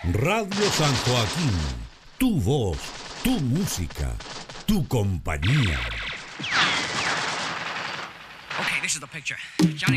Radio San Joaquín, tu voz, tu música, tu compañía. Okay, this is the picture. Johnny